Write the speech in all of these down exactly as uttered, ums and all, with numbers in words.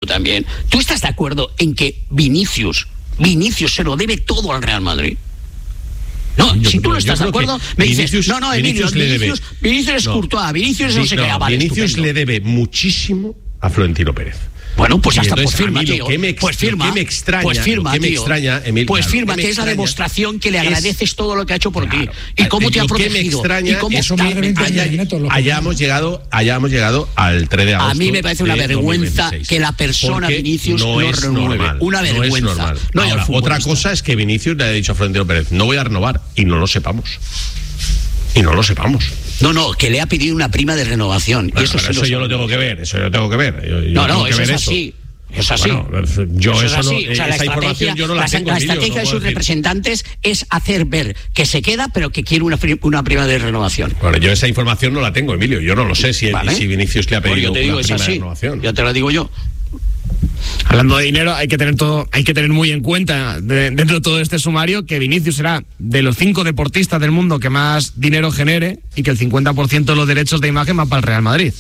también. ¿Tú estás de acuerdo en que Vinicius, Vinicius se lo debe todo al Real Madrid? No, yo, si tú no estás de acuerdo, me Vinicius, dices, no, no, Emilio, Vinicius, Vinicius, Vinicius es no, Courtois, Vinicius no sé no, qué, vale, Vinicius estupendo. le debe muchísimo a Florentino Pérez. Bueno, pues ya está, entonces, pues firma, Emilio, tío. ¿qué me, Pues firma, ¿qué me extraña? pues firma, ¿Qué me tío. extraña, Emilio? Pues Claro, firma, que, que es la demostración que le agradeces es, todo lo que ha hecho por claro, ti. Y cómo te ha protegido. ¿Qué me extraña? Y cómo Eso está, me haya, hayamos llegado, hayamos llegado al tres de agosto. A mí me parece una vergüenza que la persona Vinicius no, no es renueve. Normal, una vergüenza. No es normal. No Ahora, otra cosa es que Vinicius le haya dicho a Florentino Pérez, no voy a renovar, y no lo sepamos. Y no lo sepamos. No, no, que le ha pedido una prima de renovación. Bueno, y eso eso lo yo lo tengo que ver, eso yo lo tengo que ver. Yo, yo no, no, que eso ver es así. Eso. Es así. Bueno, yo eso, eso es así. no, O sea, esa información yo no la, la tengo. La Emilio, estrategia no de sus decir. representantes es hacer ver que se queda, pero que quiere una, una prima de renovación. Bueno, yo esa información no la tengo, Emilio. Yo no lo sé si, ¿Vale? si Vinicius le ha pedido pues digo, una prima es así. de renovación. Ya te lo digo yo. Hablando de dinero, hay que tener todo, hay que tener muy en cuenta de, dentro de todo este sumario que Vinicius será de los cinco deportistas del mundo que más dinero genere y que el cincuenta por ciento de los derechos de imagen van para el Real Madrid.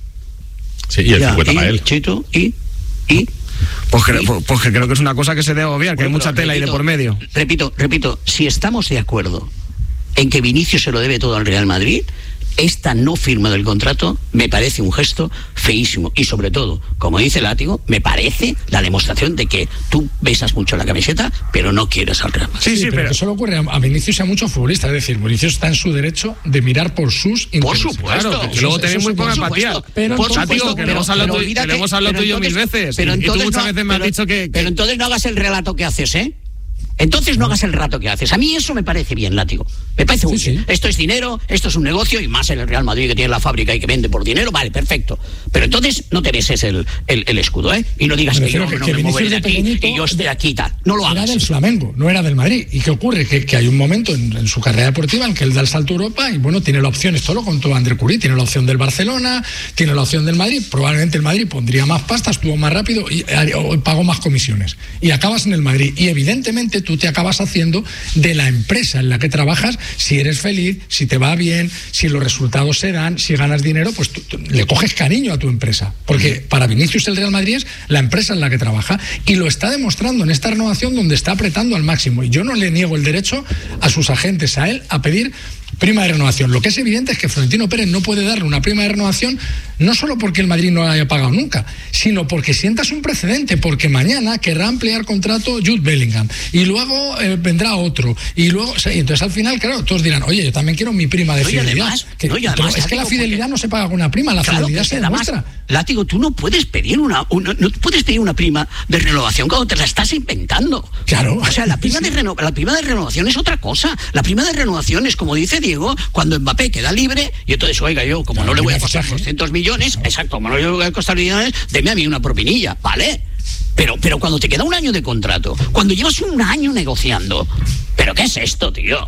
Sí, y el ya, cincuenta y, para él. Chito, y, y Pues, que, pues, pues que creo que es una cosa que se debe obviar, que bueno, hay mucha tela repito, ahí de por medio. Repito, repito, si estamos de acuerdo en que Vinicius se lo debe todo al Real Madrid, esta no firma del contrato me parece un gesto feísimo y sobre todo, como dice Látigo, me parece la demostración de que tú besas mucho la camiseta pero no quieres al Real Madrid. Sí, sí, pero, pero eso le ocurre a Vinicius y a muchos futbolistas, es decir, Vinicius está en su derecho de mirar por sus intereses. Por supuesto, claro, que luego tenemos muy poca empatía. Pero por supuesto, supuesto, que le hemos hablado, tú, que le hemos hablado tú y yo mil veces. Pero y tú entonces muchas no, veces me pero, has dicho que, que... Pero entonces no hagas el relato que haces, ¿eh? Entonces no hagas el rato que haces. A mí eso me parece bien, Látigo. Me parece muy sí, bien. sí. Esto es dinero, esto es un negocio, y más en el Real Madrid que tiene la fábrica y que vende por dinero, vale, perfecto. Pero entonces no te beses el, el, el escudo, ¿eh? Y no digas me que yo que, no que me moveré de aquí pequeñito, y yo estoy aquí y tal. No lo hagas. Era del Flamengo, no era del Madrid. ¿Y qué ocurre? Que, que hay un momento en, en su carrera deportiva en que él da el salto a Europa y bueno, tiene la opción, esto lo contó André Curí, tiene la opción del Barcelona, tiene la opción del Madrid, probablemente el Madrid pondría más pasta, estuvo más rápido y o, pagó más comisiones. Y acabas en el Madrid. Y evidentemente tú te acabas haciendo de la empresa en la que trabajas, si eres feliz, si te va bien, si los resultados se dan, si ganas dinero, pues tú, tú, le coges cariño a tu empresa. Porque para Vinicius el Real Madrid es la empresa en la que trabaja y lo está demostrando en esta renovación donde está apretando al máximo. Y yo no le niego el derecho a sus agentes, a él, a pedir prima de renovación. Lo que es evidente es que Florentino Pérez no puede darle una prima de renovación no solo porque el Madrid no la haya pagado nunca, sino porque sientas un precedente, porque mañana querrá ampliar contrato Jude Bellingham y luego eh, vendrá otro y luego, o sea, y entonces al final, claro, todos dirán, oye, yo también quiero mi prima de no, fidelidad. Además, que, no, además, pero es que la fidelidad porque... no se paga con una prima, la claro, fidelidad se demuestra. Además, Látigo, tú no puedes pedir una, una no puedes pedir una prima de renovación cuando te la estás inventando. Claro. O sea, la prima sí. de reno, la prima de renovación es otra cosa. La prima de renovación es, como dice Diego, cuando Mbappé queda libre y entonces, oiga, yo como claro, no le voy a costar doscientos millones, claro. exacto, como no le voy a costar millones, deme a mí una propinilla, ¿vale? Pero, pero cuando te queda un año de contrato, cuando llevas un año negociando, ¿pero qué es esto, tío?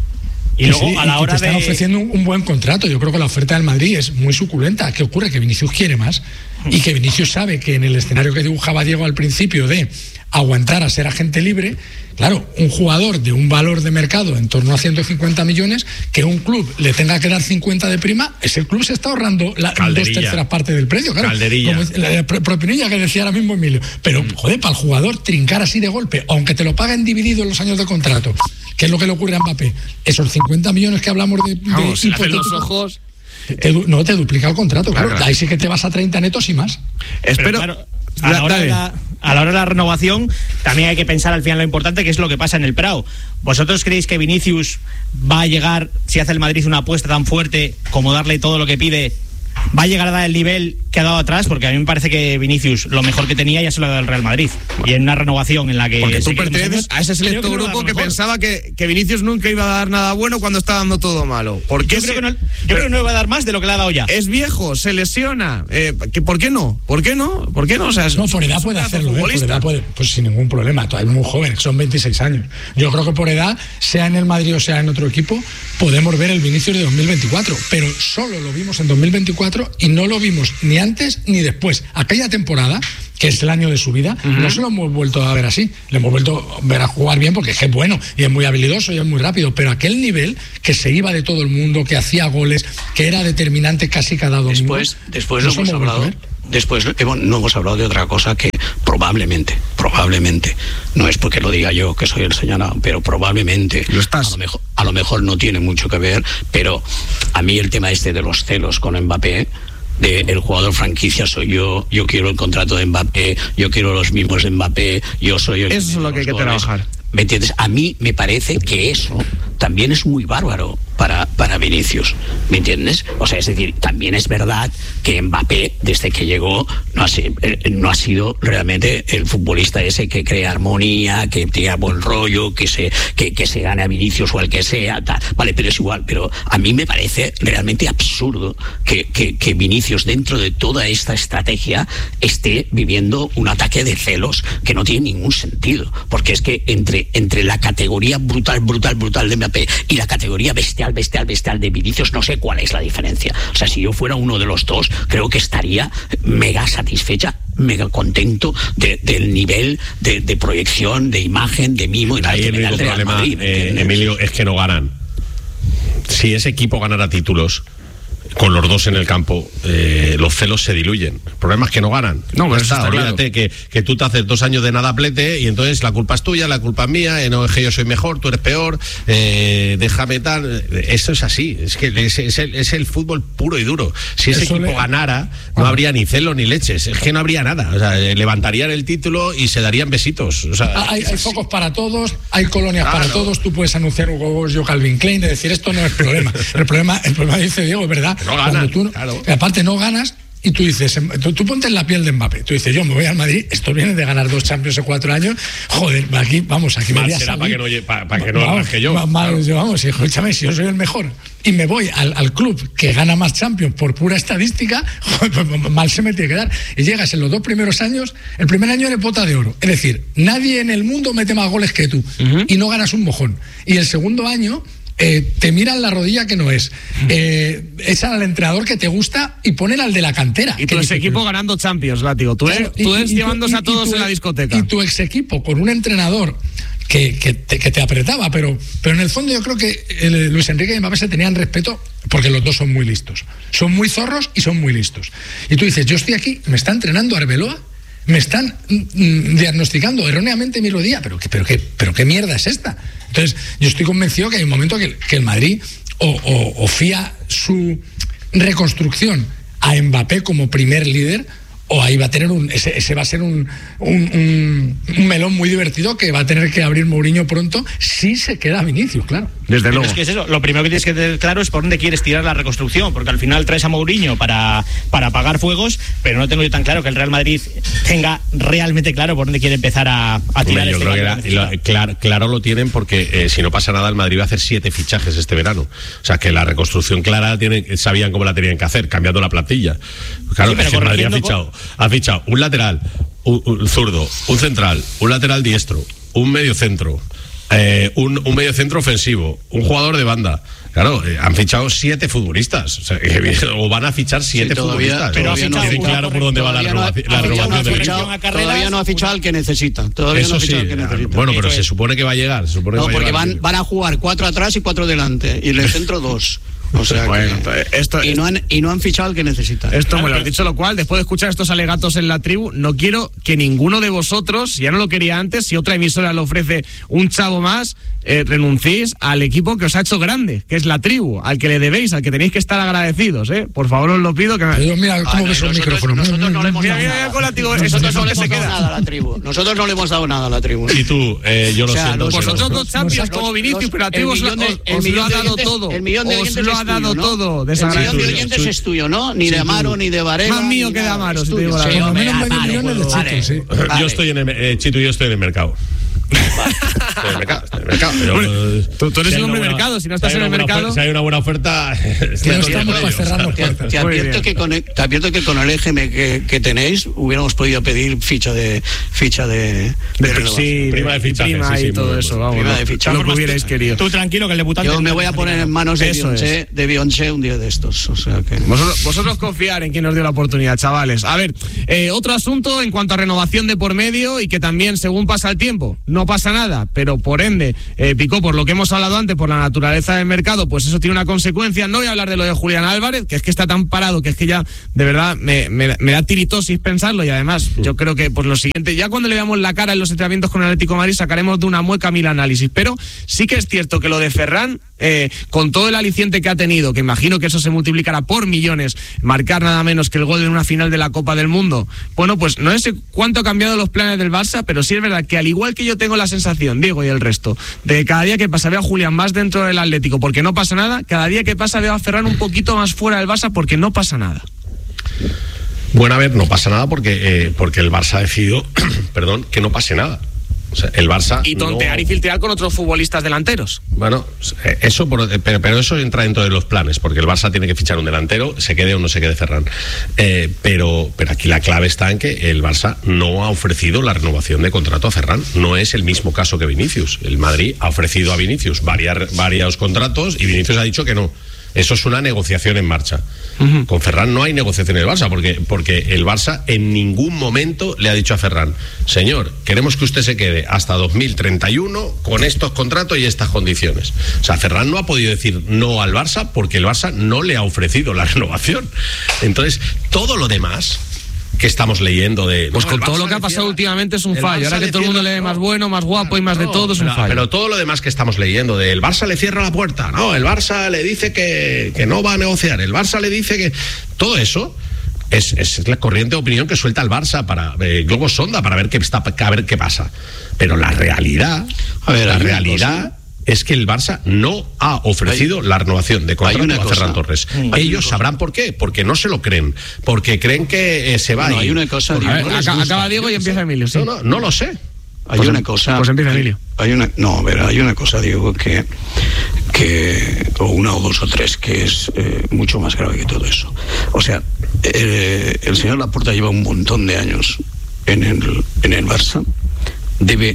Y luego sí, a la hora te están de... ofreciendo un, un buen contrato. Yo creo que la oferta del Madrid es muy suculenta. ¿Qué ocurre? Que Vinicius quiere más y que Vinicius sabe que en el escenario que dibujaba Diego al principio de aguantar a ser agente libre, claro, un jugador de un valor de mercado en torno a ciento cincuenta millones, que un club le tenga que dar cincuenta de prima, ese club se está ahorrando la dos terceras partes del precio, claro. Calderilla. Como la propinilla que decía ahora mismo Emilio. Pero, joder, para el jugador trincar así de golpe, aunque te lo paguen dividido en los años de contrato, ¿qué es lo que le ocurre a Mbappé? Esos cincuenta millones que hablamos de, de Vamos, los ojos. Te, no, te duplica el contrato, claro. claro. Ahí sí que te vas a treinta netos y más. Espero. Claro, a, la hora de la, a la hora de la renovación, también hay que pensar al final lo importante, que es lo que pasa en el Prado. ¿Vosotros creéis que Vinicius va a llegar, si hace el Madrid una apuesta tan fuerte como darle todo lo que pide, va a llegar a dar el nivel que ha dado atrás? Porque a mí me parece que Vinicius lo mejor que tenía ya se lo ha dado el Real Madrid, y en una renovación en la que porque tú perteneces a ese selecto que grupo no que pensaba que, que Vinicius nunca iba a dar nada bueno cuando estaba dando todo malo. ¿Por qué yo, se... creo que no, yo creo que no le va a dar más de lo que le ha dado ya. Es viejo, se lesiona, eh, ¿por qué no? ¿Por qué no? ¿Por qué no? O sea, no, por edad puede hacerlo, ¿eh? Por edad puede, pues sin ningún problema. Todavía es muy joven, son veintiséis años. Yo creo que por edad, sea en el Madrid o sea en otro equipo, podemos ver el Vinicius de dos mil veinticuatro, pero solo lo vimos en dos mil veinticuatro y no lo vimos ni antes ni después. Aquella temporada, que es el año de su vida, uh-huh. no se lo hemos vuelto a ver así. Le hemos vuelto a ver a jugar bien porque es que es bueno y es muy habilidoso y es muy rápido, pero aquel nivel que se iba de todo el mundo, que hacía goles, que era determinante casi cada domingo. Después, después no hemos hablado. Después no hemos hablado de otra cosa, que probablemente, probablemente, no es porque lo diga yo que soy el señalado, pero probablemente lo estás. A lo mejor, a lo mejor no tiene mucho que ver, pero a mí el tema este de los celos con Mbappé, de el jugador franquicia soy yo, yo quiero el contrato de Mbappé, yo quiero los mismos de Mbappé, yo soy el... Eso es lo que hay que trabajar. ¿Me entiendes? A mí me parece que eso también es muy bárbaro para, para Vinicius, ¿me entiendes? O sea, es decir, también es verdad que Mbappé, desde que llegó, no ha, no ha sido realmente el futbolista ese que crea armonía, que tenga buen rollo, que se, que, que se gane a Vinicius o el que sea, tal. Vale, pero es igual, pero a mí me parece realmente absurdo que, que, que Vinicius, dentro de toda esta estrategia, esté viviendo un ataque de celos que no tiene ningún sentido, porque es que entre entre la categoría brutal, brutal, brutal de Mbappé y la categoría bestial, bestial, bestial de Vinicius, no sé cuál es la diferencia. O sea, si yo fuera uno de los dos, creo que estaría mega satisfecha, mega contento de, del nivel de, de proyección, de imagen, de mimo. Y ahí el único problema, Madrid, eh, Emilio, es que no ganan. Si ese equipo ganara títulos con los dos en el campo, eh, los celos se diluyen. El problema es que no ganan. No, pero está, está olvídate claro. que, que tú te haces dos años de nada plete y entonces la culpa es tuya, la culpa es mía, eh, no es que yo soy mejor, tú eres peor, eh, déjame tal. Eso es así, es que es, es, el, es el fútbol puro y duro. Si ese Eso equipo le... ganara, no ah. habría ni celos ni leches, es que no habría nada. O sea, levantarían el título y se darían besitos. O sea, hay, hay focos para todos, hay colonias claro. para todos, tú puedes anunciar Hugo Boss, yo Calvin Klein, es decir, esto no es problema. El problema, el problema dice Diego, es verdad. No ganan, tú, claro. Aparte no ganas y tú dices, tú, tú ponte en la piel de Mbappé, tú dices, yo me voy al Madrid, esto viene de ganar dos Champions en cuatro años, joder, aquí, vamos, aquí más me voy a será salir. para que no, para, para que no vamos, que yo. Más, claro. yo vamos, escúchame, si yo soy el mejor y me voy al, al club que gana más Champions por pura estadística, joder, mal se me tiene que dar. Y llegas en los dos primeros años, el primer año eres bota de oro, es decir, nadie en el mundo mete más goles que tú uh-huh. y no ganas un mojón. Y el segundo año Eh, te miran la rodilla que no es, eh, echan al entrenador que te gusta y ponen al de la cantera. Y tu ex equipo ganando Champions, látigo. Tú, claro, tú eres llevándose a todos tu, en la discoteca. Y tu ex equipo con un entrenador que, que, te, que te apretaba, pero, pero en el fondo yo creo que el, Luis Enrique y Mbappé se tenían respeto porque los dos son muy listos. Son muy zorros y son muy listos. Y tú dices, yo estoy aquí, me está entrenando Arbeloa, me están mm, diagnosticando erróneamente mi rodilla, pero, pero, ¿qué, pero qué mierda es esta. Entonces yo estoy convencido que hay un momento que, que el Madrid o, o, o fía su reconstrucción a Mbappé como primer líder, o ahí va a tener un ese, ese va a ser un, un, un, un melón muy divertido que va a tener que abrir Mourinho pronto si se queda Vinicius, claro. Desde luego. Es que es eso, lo primero que tienes que tener claro es por dónde quieres tirar la reconstrucción, porque al final traes a Mourinho para, para apagar fuegos, pero no tengo yo tan claro que el Real Madrid tenga realmente claro por dónde quiere empezar a, a tirar. Yo este creo que era, lo, claro, claro lo tienen porque eh, si no pasa nada el Madrid va a hacer siete fichajes este verano. O sea que la reconstrucción clara tienen, sabían cómo la tenían que hacer, cambiando la plantilla. Claro, sí, pero es que el Madrid ha fichado, con... ha fichado un lateral, un, un zurdo, un central, un lateral diestro, un medio centro, eh, un, un medio centro ofensivo, un jugador de banda. Claro, eh, han fichado siete futbolistas, o, sea, eh, o van a fichar siete sí, todavía, futbolistas. Pero tienen no claro por dónde va la renovación no, no del equipo. Todavía no ha fichado al que necesita. Todavía Eso no ha fichado sí, al que necesita. Bueno, pero Eso se es. supone que va a llegar. Se supone no, que va porque a llegar. van, van a jugar cuatro atrás y cuatro delante, y en el centro dos. O sea, bueno, que, esto, y, no han, y no han fichado al que necesitan. Esto me lo has dicho, lo cual, después de escuchar estos alegatos en la tribu, no quiero que ninguno de vosotros, ya no lo quería antes, si otra emisora le ofrece un chavo más, eh, renunciéis al equipo que os ha hecho grande, que es la tribu, al que le debéis, al que tenéis que estar agradecidos, ¿eh? Por favor, os lo pido. Que me... Pero mira, ¿cómo ah, ves no, el micrófono? Nosotros no le hemos dado nada. Nosotros no le hemos dado nada a la tribu. Nosotros no le hemos dado nada a la tribu. Y tú, eh, yo lo o sea, siento. Vosotros dos champions como Vinicius, pero la tribu os lo ha dado todo. El millón de os lo ha dado todo. El millón de oyentes es tuyo, ¿no? Ni de Amaro, ni de Varela. Más mío que de Amaro, si te digo la verdad. Por lo menos medio millón de Chito, sí. Yo estoy en el, eh, Chito y yo estoy en el mercado. Vale. Estoy en el mercado, estoy en el mercado. Pero, bueno, tú, tú eres si un hombre de mercado, si no estás si en el mercado. Oferta, si hay una buena oferta, no estamos para cerrar los puertas. Te advierto que con el, te advierto que con el E G M que, que tenéis hubiéramos podido pedir ficha de ficha de, de, de sí, prima de ficha prima sí, y sí, todo eso, vamos. Prima de ficha. Lo que hubierais querido. Tú tranquilo que el debutante. Yo me voy a poner en manos de Beyoncé, de Beyoncé un día de estos, o sea que vosotros, vosotros confiar en quien nos dio la oportunidad, chavales. A ver, eh, otro asunto en cuanto a renovación de por medio y que también según pasa el tiempo no no pasa nada, pero por ende, eh, Picó, por lo que hemos hablado antes, por la naturaleza del mercado, pues eso tiene una consecuencia. No voy a hablar de lo de Julián Álvarez, que es que está tan parado que es que ya, de verdad, me, me, me da tiritosis pensarlo, y además, yo creo que pues lo siguiente, ya cuando le veamos la cara en los entrenamientos con el Atlético de Madrid, sacaremos de una mueca mil análisis, pero sí que es cierto que lo de Ferran, eh, con todo el aliciente que ha tenido, que imagino que eso se multiplicará por millones, marcar nada menos que el gol en una final de la Copa del Mundo, bueno, pues no sé cuánto ha cambiado los planes del Barça, pero sí es verdad que al igual que yo tengo la sensación, Diego y el resto, de que cada día que pasa veo a Julián más dentro del Atlético porque no pasa nada, cada día que pasa veo a Ferran un poquito más fuera del Barça porque no pasa nada. Bueno, a ver, no pasa nada porque, eh, porque el Barça ha decidido, perdón, que no pase nada. O sea, el Barça y tontear no... y filtrear con otros futbolistas delanteros. Bueno, eso, pero, pero eso entra dentro de los planes, porque el Barça tiene que fichar un delantero, se quede o no se quede Ferran. Eh, pero, pero aquí la clave está en que el Barça no ha ofrecido la renovación de contrato a Ferran. No es el mismo caso que Vinicius. El Madrid ha ofrecido a Vinicius varias, varios contratos y Vinicius ha dicho que no. Eso es una negociación en marcha. Uh-huh. Con Ferran no hay negociación en el Barça, porque, porque el Barça en ningún momento le ha dicho a Ferran: señor, queremos que usted se quede hasta dos mil treinta y uno con estos contratos y estas condiciones. O sea, Ferran no ha podido decir no al Barça porque el Barça no le ha ofrecido la renovación. Entonces, todo lo demás que estamos leyendo de... Pues con todo lo que ha pasado últimamente es un fallo. Ahora que todo el mundo lee más bueno, más guapo y más de todo es un fallo. Pero todo lo demás que estamos leyendo de el Barça le cierra la puerta, no, el Barça le dice que, que no va a negociar, el Barça le dice que... Todo eso es, es la corriente de opinión que suelta el Barça para eh, globo sonda, para ver qué está, a ver qué pasa. Pero la realidad, a ver, la realidad... es que el Barça no ha ofrecido hay, la renovación de contrato a Ferran Torres. Ellos sabrán por qué, porque no se lo creen, porque creen que eh, se va no, a ir. Hay una cosa, Diego, ver, acaba, acaba Diego y empieza Emilio. Sí. No, no, no lo sé. Hay pues, una cosa. Pues empieza Emilio. Hay una, no, a ver, hay una cosa, Diego, que, que o una o dos o tres, que es eh, mucho más grave que todo eso. O sea, eh, el señor Laporta lleva un montón de años en el, en el Barça, debe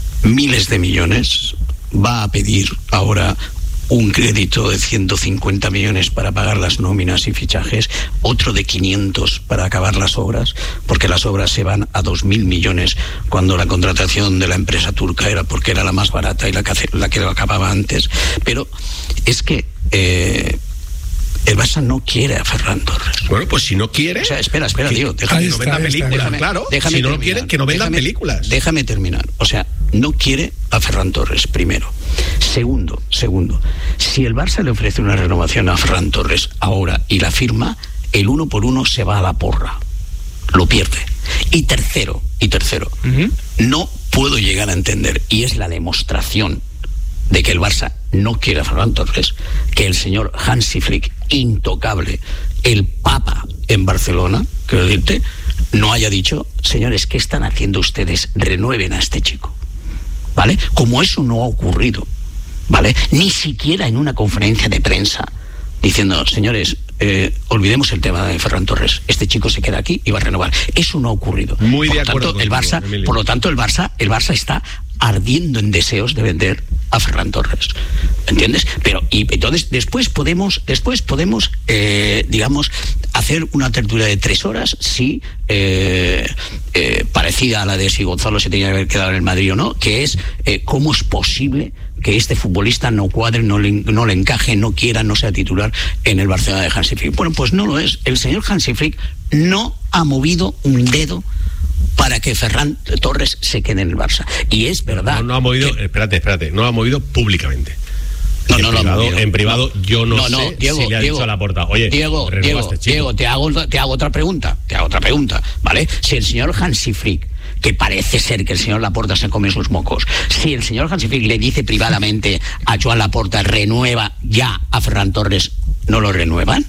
miles de millones. Va a pedir ahora un crédito de ciento cincuenta millones para pagar las nóminas y fichajes, otro de quinientos para acabar las obras, porque las obras se van a dos mil millones cuando la contratación de la empresa turca era porque era la más barata y la que, hace, la que lo acababa antes. Pero es que... Eh, el Barça no quiere a Ferran Torres. Bueno, pues si no quiere... O sea, espera, espera, tío. Déjame que no vendan películas, déjame, claro. Déjame si no terminar, lo quieren, que no vendan déjame, películas. Déjame terminar. O sea, no quiere a Ferran Torres, primero. Segundo, segundo, si el Barça le ofrece una renovación a Ferran Torres ahora y la firma, el uno por uno se va a la porra. Lo pierde. Y tercero, y tercero, uh-huh. no puedo llegar a entender, y es la demostración de que el Barça no quiere a Ferran Torres, que el señor Hansi Flick, intocable, el papa en Barcelona, quiero decirte, no haya dicho: señores, ¿qué están haciendo ustedes? Renueven a este chico, ¿vale? Como eso no ha ocurrido, ¿vale? Ni siquiera en una conferencia de prensa diciendo: señores, eh, olvidemos el tema de Ferran Torres, este chico se queda aquí y va a renovar. Eso no ha ocurrido. Muy por de lo acuerdo tanto, el Barça, Emilio. por lo tanto, el Barça, el Barça está ardiendo en deseos de vender a Ferran Torres, ¿entiendes? Pero y entonces después podemos, después podemos, eh, digamos, hacer una tertulia de tres horas, sí, eh, eh, parecida a la de si Gonzalo se tenía que haber quedado en el Madrid o no, que es eh, cómo es posible que este futbolista no cuadre, no le, no le encaje, no quiera, no sea titular en el Barcelona de Hansi Flick. Bueno, pues no lo es. El señor Hansi Flick no ha movido un dedo para que Ferran Torres se quede en el Barça. Y es verdad. No, no ha movido, que... espérate, espérate, no lo ha movido públicamente. No, en no, privado, no, en privado no, yo no, no, no sé Diego, si le ha Diego, dicho a Laporta: oye, Diego, Diego, este chico. Diego, te hago, te hago otra pregunta, te hago otra pregunta, ¿vale? Si el señor Hansi Flick, que parece ser que el señor Laporta se come sus mocos, si el señor Hansi Flick le dice privadamente a Joan Laporta: renueva ya a Ferran Torres, ¿no lo renuevan?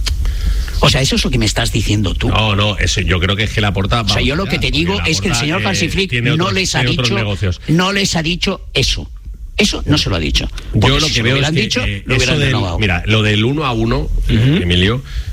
O sea, eso es lo que me estás diciendo tú. No, no, eso yo creo que es que Laporta... O sea, yo lo que te digo es que el señor Hansi Flick eh, no, les ha dicho, no les ha dicho eso. Eso no se lo ha dicho. Yo lo que si veo lo es que dicho, eh, lo eso del, mira, lo del uno a uno, uh-huh. Emilio,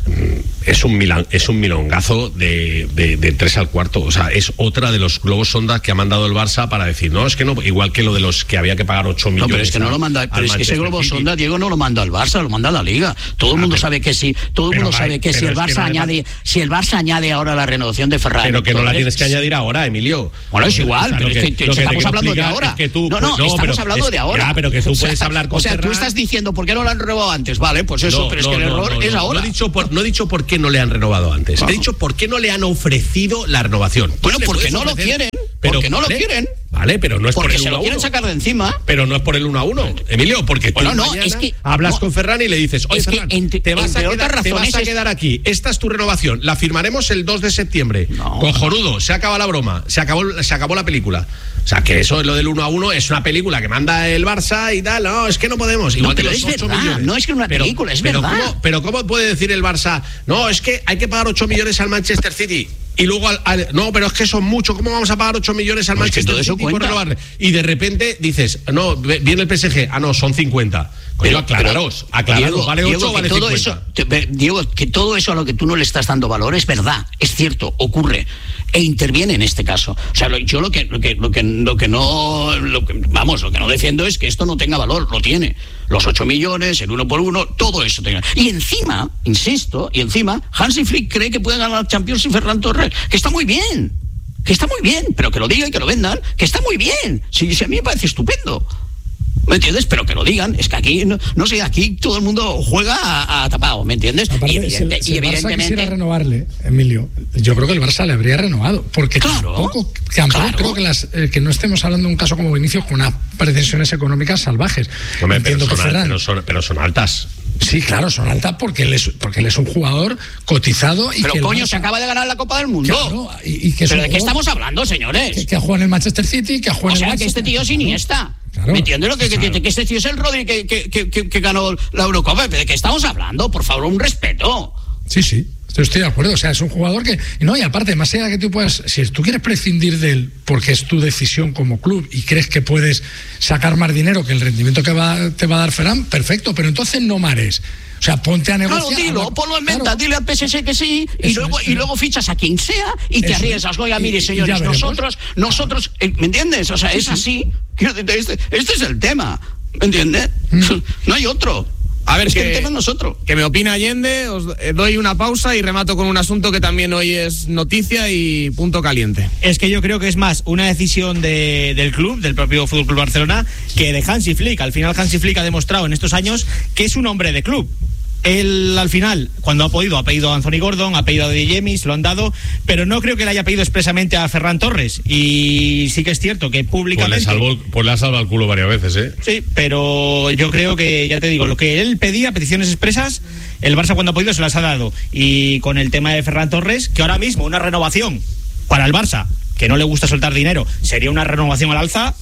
es un milan, es un milongazo de, de, de tres al cuarto. O sea, es otra de los globos sondas que ha mandado el Barça para decir, no, es que no, igual que lo de los que había que pagar ocho millones. No, pero es que no lo manda, pero es que ese globo sonda, Diego, no lo manda al Barça, lo manda a la Liga. Todo el mundo sabe que sí, todo el mundo sabe que si el Barça añade, si el Barça añade ahora la renovación de Ferran. Pero que no la tienes que añadir ahora, Emilio. Bueno, es igual, pero es que estamos hablando de ahora. No, no, estamos hablando de ahora. Ya, pero que tú puedes hablar con Ferran. O sea, tú estás diciendo, ¿por qué no lo han renovado antes? Vale, pues eso, pero es que el error es ahora. No he dicho por, no he dicho por qué no le han renovado antes. He dicho por qué no le han ofrecido la renovación. Bueno, porque no lo quieren. Porque no lo quieren. Vale, pero no es porque por el se lo quieren sacar de encima. Pero no es por el uno a uno, Emilio, porque bueno, tú no, es que, hablas no, con Ferran y le dices, oye, Ferran, entre, te vas, a quedar, te vas a es... quedar aquí, esta es tu renovación, la firmaremos el dos de septiembre. No, Cojonudo, no. Se acaba la broma, se acabó, se acabó la película. O sea, que eso es lo del uno a uno, es una película que manda el Barça y tal, no, es que no podemos. Igual no, pero que los es ocho verdad, millones. No es que una pero, película, es pero verdad. ¿cómo, pero ¿cómo puede decir el Barça, no, es que hay que pagar ocho millones al Manchester City? Y luego, al, al, no, pero es que son mucho, ¿cómo vamos a pagar ocho millones al no, Manchester es que City por renovarle? Y de repente dices, no, viene el P S G, ah, no, son cincuenta. Coño, aclararos, aclararos, Diego, vale ocho, Diego, vale todo cincuenta. Eso, te, Diego, que todo eso a lo que tú no le estás dando valor es verdad, es cierto, ocurre e interviene en este caso. O sea, lo, yo lo que, lo que, lo que, lo que no, lo que, vamos, lo que no defiendo es que esto no tenga valor, lo tiene. Los ocho millones, el uno por uno, todo eso tenga. Y encima, insisto, y encima, Hansi Flick cree que puede ganar Champions y Ferran Torres, que está muy bien, que está muy bien, pero que lo digan y que lo vendan, que está muy bien. Si, si a mí me parece estupendo. ¿Me entiendes? Pero que lo digan, es que aquí, no, no sé, aquí todo el mundo juega a, a tapado, ¿me entiendes? Aparte, y, evidente, si el, si y el evidentemente... Barça quisiera renovarle, Emilio, yo creo que el Barça le habría renovado, porque claro, tampoco, tampoco claro. creo que, las, eh, que no estemos hablando de un caso como Vinicius con unas pretensiones económicas salvajes. Hombre, Entiendo pero, que son, Ferran, pero, son, pero son altas. Sí, claro, son altas porque él es, porque él es un jugador cotizado. Y pero que coño, Barça, se acaba de ganar la Copa del Mundo. Claro, y, y que ¿Pero de qué estamos hablando, señores? Que, que ha jugado en el Manchester City, que ha jugado o sea, en el que este tío es Iniesta. Claro, ¿me entiendes lo que, claro. que, que este tío es el Rodri que, que, que, que ganó la Eurocopa? ¿De qué estamos hablando? Por favor, un respeto. Sí, sí. Estoy de acuerdo, o sea, es un jugador que... No, y aparte, más allá de que tú puedas... Si tú quieres prescindir de él porque es tu decisión como club y crees que puedes sacar más dinero que el rendimiento que va, te va a dar Ferran, perfecto, pero entonces no mares. O sea, ponte a negociar. Claro, dilo, hablar, ponlo en venta, claro. dile al P S G que sí, y Eso luego, es, y luego fichas a quien sea y te arriesgas. Oiga, mire, y, señores, y nosotros, nosotros, eh, ¿me entiendes? O sea, sí, es sí. así. Este, este es el tema, ¿me entiendes? Mm. No hay otro. A ver, es que, que el tema es nosotros. Que me opina Allende, os doy una pausa y remato con un asunto que también hoy es noticia y punto caliente. Es que yo creo que es más una decisión de, del club, del propio Fútbol Club Barcelona, que de Hansi Flick. Al final Hansi Flick ha demostrado en estos años que es un hombre de club. Él al final, cuando ha podido, ha pedido a Anthony Gordon, ha pedido a De Jemis, lo han dado, pero no creo que le haya pedido expresamente a Ferran Torres. Y sí que es cierto que públicamente... Pues le, salvó, pues le ha salvado el culo varias veces, ¿eh? Sí, pero yo creo que, ya te digo, lo que él pedía, peticiones expresas, el Barça cuando ha podido se las ha dado. Y con el tema de Ferran Torres, que ahora mismo una renovación para el Barça, que no le gusta soltar dinero, sería una renovación al alza,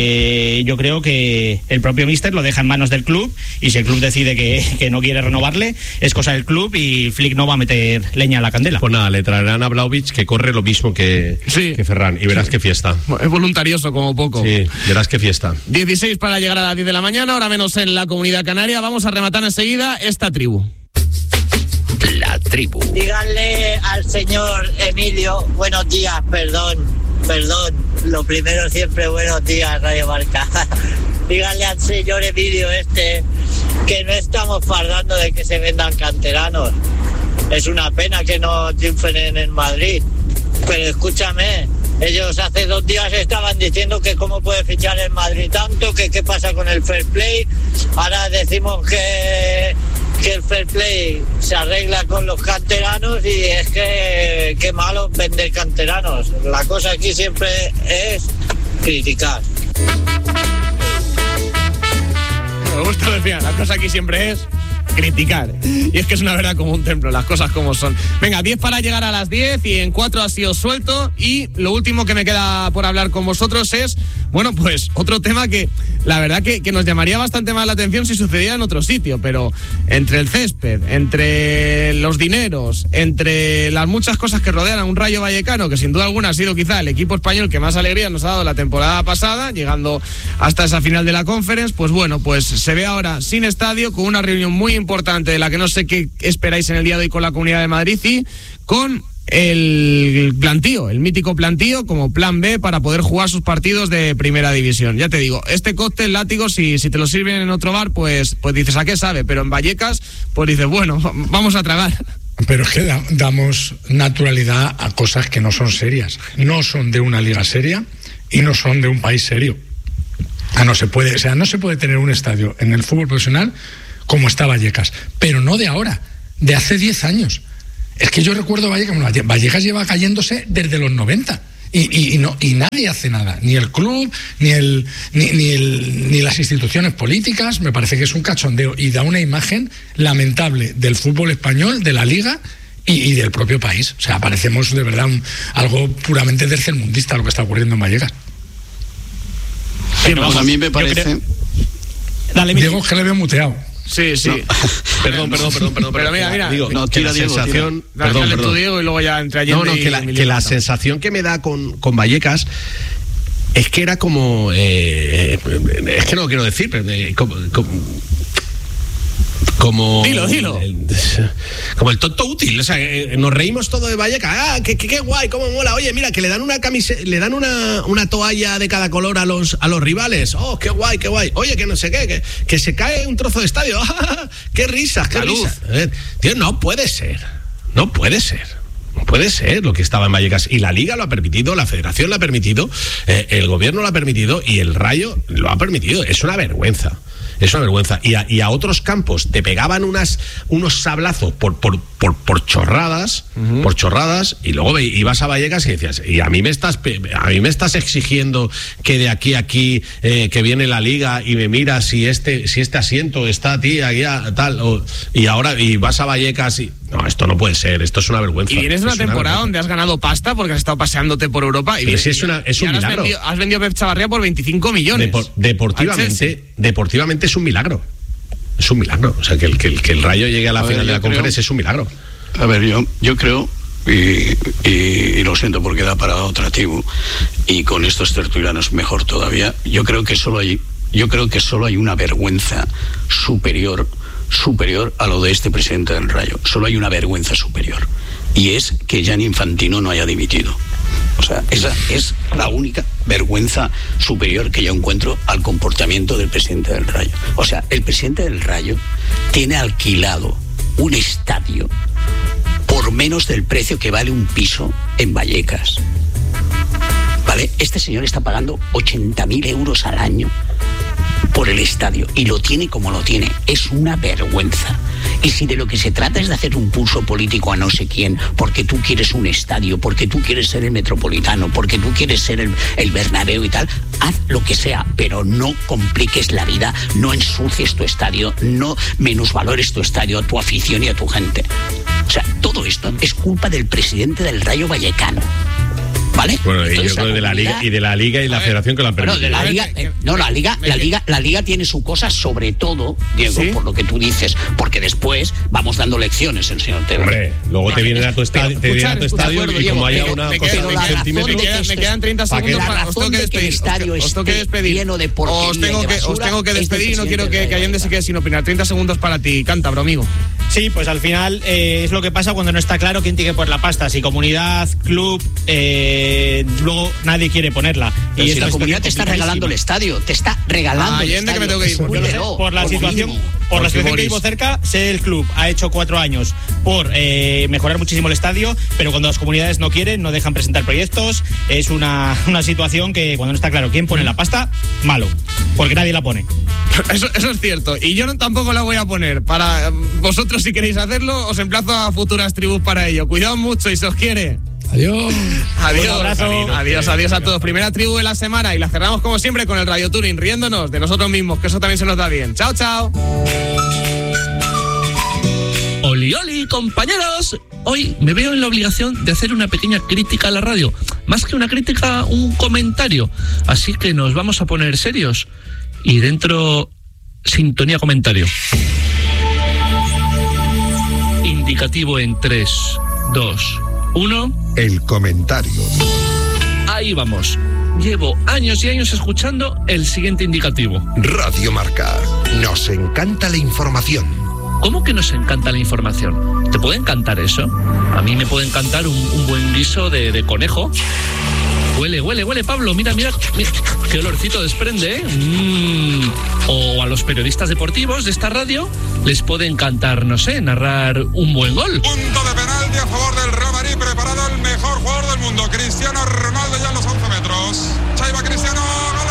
eh, yo creo que el propio míster lo deja en manos del club, y si el club decide que, que no quiere renovarle, es cosa del club y Flick no va a meter leña a la candela. Pues nada, le traerán a Vlahovic, que corre lo mismo que, sí. que Ferran, y verás sí. qué fiesta. Es voluntarioso como poco. Sí, verás qué fiesta. dieciséis para llegar a las diez de la mañana, ahora menos en la Comunidad Canaria. Vamos a rematar enseguida esta tribu. La tribu. Díganle al señor Emilio, buenos días, perdón, perdón, lo primero siempre buenos días, Radio Marca. Díganle al señor Emilio este que no estamos fardando de que se vendan canteranos. Es una pena que no triunfen en el Madrid, pero escúchame, ellos hace dos días estaban diciendo que cómo puede fichar el Madrid tanto, que qué pasa con el fair play, ahora decimos que... que el fair play se arregla con los canteranos y es que qué malo vender canteranos. La cosa aquí siempre es criticar. Me gusta decir, la cosa aquí siempre es criticar. Y es que es una verdad como un templo, las cosas como son. Venga, diez para llegar a las diez y en cuatro ha sido suelto. Y lo último que me queda por hablar con vosotros es, bueno, pues otro tema que la verdad que, que nos llamaría bastante más la atención si sucediera en otro sitio, pero entre el césped, entre los dineros, entre las muchas cosas que rodean a un Rayo Vallecano, que sin duda alguna ha sido quizá el equipo español que más alegría nos ha dado la temporada pasada, llegando hasta esa final de la Conference, pues bueno, pues se ve ahora sin estadio, con una reunión muy importante, de la que no sé qué esperáis en el día de hoy con la Comunidad de Madrid, y con el plantío, el mítico plantío como plan B para poder jugar sus partidos de primera división. Ya te digo, este cóctel látigo, si, si te lo sirven en otro bar, pues, pues dices, ¿a qué sabe? Pero en Vallecas, pues dices, bueno, vamos a tragar. Pero es que da, damos naturalidad a cosas que no son serias. No son de una liga seria y no son de un país serio. Ah, no se puede, o sea, no se puede tener un estadio en el fútbol profesional como está Vallecas, pero no de ahora, de hace diez años. Es que yo recuerdo Vallecas, bueno, Vallecas lleva cayéndose desde los noventa y, y, y, no, y nadie hace nada, ni el club, ni, el, ni, ni, el, ni las instituciones políticas. Me parece que es un cachondeo y da una imagen lamentable del fútbol español, de la liga y, y del propio país. O sea, parecemos de verdad un, algo puramente tercermundista lo que está ocurriendo en Vallecas. Sí, vamos, a mí me parece... Creo... Dale, Diego, es que le veo muteado. Sí, sí. No. Perdón, perdón, perdón, perdón. Pero mira, mira. Digo, no, que la Diego, sensación. Tira. Perdón, Dale perdón. tú, Diego, y luego ya entre Allende. No, no, que la, que la sensación que me da con, con Vallecas es que era como. Eh, es que no lo quiero decir, pero. Eh, como, como Como dilo, dilo. El, como el tonto útil, o sea, nos reímos todo de Vallecas. Ah, qué, qué, qué guay, cómo mola. Oye, mira, que le dan una camiseta, le dan una, una toalla de cada color a los a los rivales. Oh, qué guay, qué guay. Oye, que no sé qué, que, que se cae un trozo de estadio. Ah, qué risas, qué risas. A ver, tío, no puede ser. No puede ser. No puede ser lo que estaba en Vallecas. Y la Liga lo ha permitido, la Federación lo ha permitido, eh, el Gobierno lo ha permitido y el Rayo lo ha permitido. Es una vergüenza. Es una vergüenza. Y a, y a otros campos te pegaban unas, unos sablazos por, por, por, por chorradas, uh-huh. por chorradas, y luego ibas a Vallecas y decías, y a mí me estás a mí me estás exigiendo que de aquí a aquí, eh, que viene la Liga y me miras si este, si este asiento está aquí, aquí, tal, o, y ahora y vas a Vallecas y no, esto no puede ser, esto es una vergüenza. Y vienes de una es una temporada vergüenza. donde has ganado pasta porque has estado paseándote por Europa. Y, Pero si es, una, es un has milagro. Vendido, has vendido a Pep Chavarría por veinticinco millones. Depor, deportivamente, deportivamente es un milagro. Es un milagro. O sea, que el, que el, que el Rayo llegue a la a final ver, de la creo, conferencia es un milagro. A ver, yo, yo creo, y, y, y lo siento porque da para otra tribu, y con estos tertulianos mejor todavía, yo creo que solo hay, yo creo que solo hay una vergüenza superior superior a lo de este presidente del Rayo. Solo hay una vergüenza superior, y es que Gianni Infantino no haya dimitido. O sea, esa es la única vergüenza superior que yo encuentro al comportamiento del presidente del Rayo. O sea, el presidente del Rayo tiene alquilado un estadio por menos del precio que vale un piso en Vallecas. ¿Vale? Este señor está pagando ochenta mil euros al año por el estadio y lo tiene como lo tiene. Es una vergüenza. Y si de lo que se trata es de hacer un pulso político a no sé quién, porque tú quieres un estadio, porque tú quieres ser el Metropolitano, porque tú quieres ser el, el Bernabéu y tal, haz lo que sea, pero no compliques la vida, no ensucies tu estadio, no minusvalores tu estadio, a tu afición y a tu gente. O sea, todo esto es culpa del presidente del Rayo Vallecano. ¿Vale? Bueno, y yo creo de la liga y de la liga y la federación que lo han permitido. Bueno, de la liga, eh, no, la liga, la liga, la liga tiene su cosa, sobre todo, Diego, ¿sí? Por lo que tú dices, porque después vamos dando lecciones el señor Tebas. Hombre, luego vale, te vienen a tu estadio, te vienen a tu estadio y como haya una me cosa de un centímetro, me quedan treinta segundos para os tengo que despedir. Os tengo que despedir. Lleno de os tengo que os tengo que despedir y no quiero que Allende se quede sin opinar. treinta segundos para ti, cántabro, amigo. Sí, pues al final eh, es lo que pasa cuando no está claro quién tiene que poner la pasta, si comunidad, club, eh, luego nadie quiere ponerla. Pero y si la comunidad te está regalando el estadio, te está regalando ah, el estadio. Que me tengo que ir. Yo lo sé, por la situación, por la situación que vivo cerca, sé el club ha hecho cuatro años por eh, mejorar muchísimo el estadio, pero cuando las comunidades no quieren, no dejan presentar proyectos, es una, una situación que cuando no está claro quién pone la pasta, malo, porque nadie la pone. Eso, eso es cierto, y yo no, tampoco la voy a poner. Para vosotros, si queréis hacerlo, os emplazo a futuras tribus para ello. Cuidado mucho y se os quiere. Adiós. Adiós, abrazo. Adiós, adiós a todos. Primera tribu de la semana y la cerramos como siempre con el Radio Touring, riéndonos de nosotros mismos, que eso también se nos da bien. Chao, chao. Oli, oli, compañeros. Hoy me veo en la obligación de hacer una pequeña crítica a la radio. Más que una crítica, un comentario. Así que nos vamos a poner serios. Y dentro, sintonía comentario. Indicativo en tres, dos, uno. El comentario. Ahí vamos. Llevo años y años escuchando el siguiente indicativo. Radio Marca. Nos encanta la información. ¿Cómo que nos encanta la información? ¿Te puede encantar eso? A mí me puede encantar un, un buen guiso de, de conejo. Huele, huele, huele, Pablo, mira, mira, mira qué olorcito desprende, ¿eh? Mm. O a los periodistas deportivos de esta radio les puede encantar, no sé, narrar un buen gol. Punto de penalti a favor del Real Madrid, preparado el mejor jugador del mundo, Cristiano Ronaldo, ya en los once metros. Ahí va Cristiano.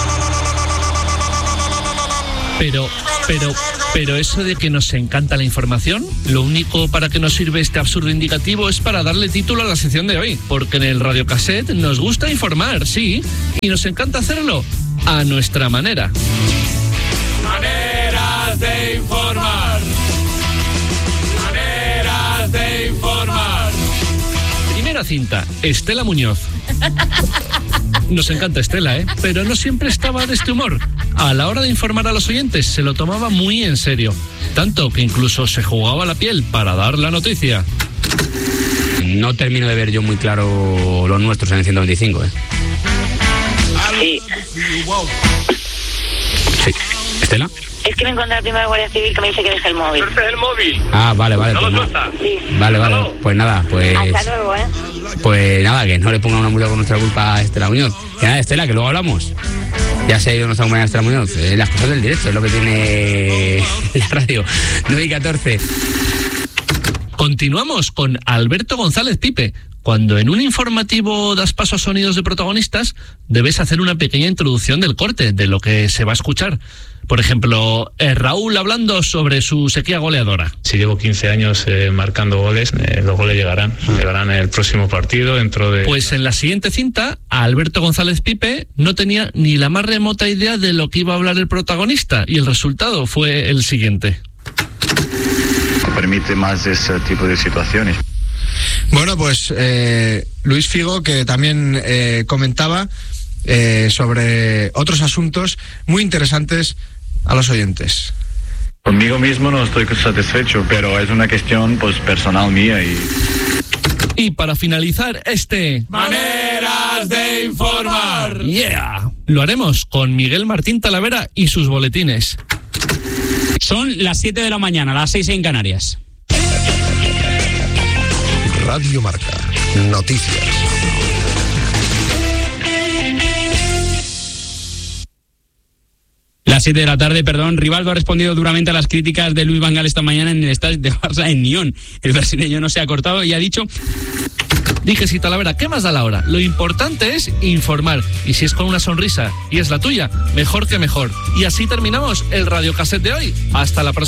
Pero, pero, pero eso de que nos encanta la información, lo único para que nos sirve este absurdo indicativo es para darle título a la sección de hoy, porque en el Radiocassette nos gusta informar, sí, y nos encanta hacerlo a nuestra manera. Maneras de informar. Maneras de informar. Primera cinta, Estela Muñoz. Nos encanta Estela, ¿eh? Pero no siempre estaba de este humor. A la hora de informar a los oyentes se lo tomaba muy en serio. Tanto que incluso se jugaba la piel para dar la noticia. No termino de ver yo muy claro los nuestros en el ciento veinticinco, ¿eh? Sí. Sí. ¿Estela? Es que me encontré el primero de Guardia Civil que me dice que deje el móvil. ¿Deje el móvil? Ah, vale, vale. ¿No Pues lo no. suelta? Sí. Vale, vale. Pues nada, pues... Hasta luego, ¿eh? Pues nada, que no le ponga una multa por nuestra culpa a Estela Muñoz. Que nada, Estela, que luego hablamos. Ya se ha ido nuestra compañera Estela Muñoz. Eh, las cosas del directo es lo que tiene la radio. nueve y catorce. Continuamos con Alberto González Pipe. Cuando en un informativo das paso a sonidos de protagonistas, debes hacer una pequeña introducción del corte, de lo que se va a escuchar. Por ejemplo, eh, Raúl hablando sobre su sequía goleadora. Si llevo quince años eh, marcando goles, eh, los goles llegarán. Llegarán en el próximo partido, dentro de... Pues en la siguiente cinta, Alberto González Pipe no tenía ni la más remota idea de lo que iba a hablar el protagonista, y el resultado fue el siguiente. Permite más ese tipo de situaciones. Bueno, pues eh, Luis Figo, que también eh, comentaba eh, sobre otros asuntos muy interesantes a los oyentes. Conmigo mismo no estoy satisfecho, pero es una cuestión pues personal mía. Y Y para finalizar este... Maneras de informar. Yeah. Lo haremos con Miguel Martín Talavera y sus boletines. Son las siete de la mañana, las seis en Canarias. Radio Marca. Noticias. Las siete de la tarde, perdón, Rivaldo ha respondido duramente a las críticas de Luis Van Gaal esta mañana en el estadio de Barça en Nyon. El brasileño no se ha cortado y ha dicho... Dije, sí, Talavera, ¿qué más da la hora? Lo importante es informar. Y si es con una sonrisa y es la tuya, mejor que mejor. Y así terminamos el Radiocassette de hoy. Hasta la próxima.